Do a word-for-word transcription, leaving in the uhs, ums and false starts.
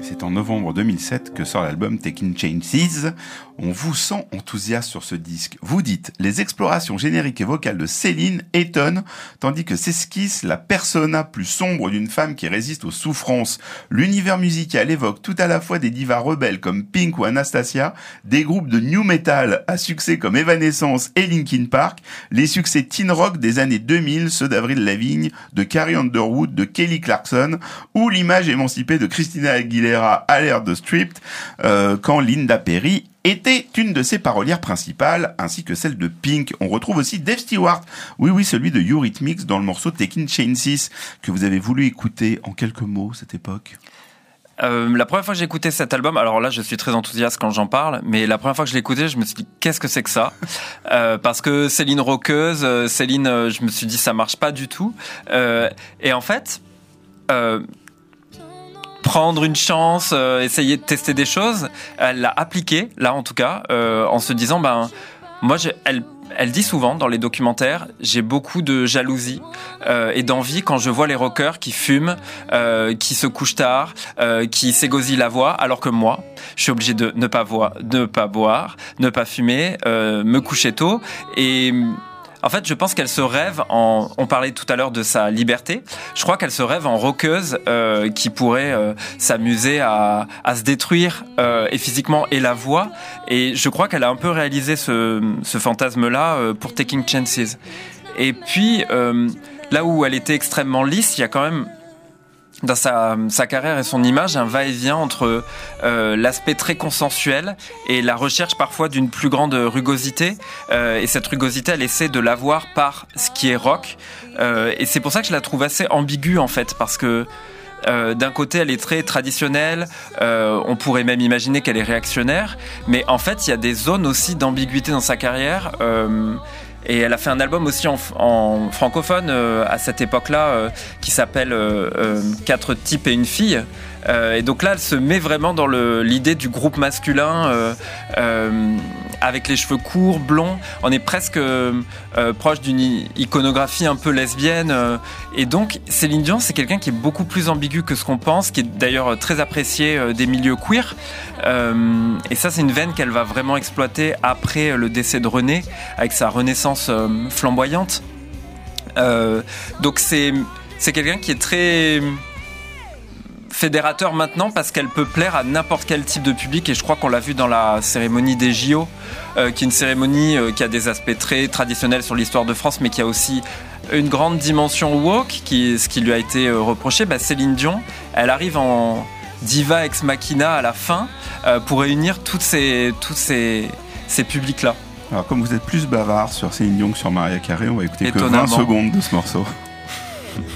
C'est en novembre deux mille sept que sort l'album Taking Chances. On vous sent enthousiaste sur ce disque. Vous dites, les explorations génériques et vocales de Céline étonnent, tandis que s'esquisse la persona plus sombre d'une femme qui résiste aux souffrances. L'univers musical évoque tout à la fois des divas rebelles comme Pink ou Anastasia, des groupes de new metal à succès comme Evanescence et Linkin Park, les succès teen rock des années deux mille, ceux d'Avril Lavigne, de Carrie Underwood, de Kelly Clarkson, ou l'image émancipée de Christina Aguilera à l'ère de Stripped, euh, quand Linda Perry était une de ses parolières principales, ainsi que celle de Pink. On retrouve aussi Dave Stewart, oui oui, celui de Eurythmics, dans le morceau Taking Chances, que vous avez voulu écouter en quelques mots cette époque. Euh, la première fois que j'ai écouté cet album, alors là je suis très enthousiaste quand j'en parle, mais la première fois que je l'ai écouté, je me suis dit qu'est-ce que c'est que ça, euh, parce que Céline rockeuse, euh, Céline, euh, je me suis dit ça marche pas du tout, euh, et en fait, euh, prendre une chance, euh, essayer de tester des choses, elle l'a appliqué là en tout cas, euh, en se disant ben moi j'ai, elle Elle dit souvent dans les documentaires, j'ai beaucoup de jalousie euh, et d'envie quand je vois les rockers qui fument, euh, qui se couchent tard, euh, qui s'égosillent la voix, alors que moi, je suis obligé de ne pas boire, ne pas boire, ne pas fumer, euh, me coucher tôt. Et en fait, je pense qu'elle se rêve en... On parlait tout à l'heure de sa liberté. Je crois qu'elle se rêve en rockeuse euh, qui pourrait euh, s'amuser à, à se détruire euh, et physiquement et la voix. Et je crois qu'elle a un peu réalisé ce, ce fantasme-là euh, pour Taking Chances. Et puis, euh, là où elle était extrêmement lisse, il y a quand même dans sa, sa carrière et son image un va-et-vient entre euh, l'aspect très consensuel et la recherche parfois d'une plus grande rugosité, euh, et cette rugosité elle essaie de l'avoir par ce qui est rock, euh, et c'est pour ça que je la trouve assez ambiguë en fait, parce que Euh, d'un côté elle est très traditionnelle, euh, on pourrait même imaginer qu'elle est réactionnaire, mais en fait il y a des zones aussi d'ambiguïté dans sa carrière, euh, et elle a fait un album aussi en, en francophone euh, à cette époque-là euh, qui s'appelle euh, euh, Quatre types et une fille, euh, et donc là elle se met vraiment dans le, l'idée du groupe masculin, euh, euh, avec les cheveux courts, blonds. On est presque euh, proche d'une iconographie un peu lesbienne, euh, et donc Céline Dion c'est quelqu'un qui est beaucoup plus ambigu que ce qu'on pense, qui est d'ailleurs très apprécié euh, des milieux queer, euh, et ça c'est une veine qu'elle va vraiment exploiter après le décès de René avec sa renaissance euh, flamboyante, euh, donc c'est, c'est quelqu'un qui est très fédérateur maintenant parce qu'elle peut plaire à n'importe quel type de public, et je crois qu'on l'a vu dans la cérémonie des J O, euh, qui est une cérémonie euh, qui a des aspects très traditionnels sur l'histoire de France, mais qui a aussi une grande dimension woke, qui, ce qui lui a été euh, reproché. Bah, Céline Dion, elle arrive en diva ex machina à la fin euh, pour réunir toutes ces, tous ces, ces publics-là. Alors comme vous êtes plus bavard sur Céline Dion que sur Mariah Carey, on va écouter que vingt secondes de ce morceau.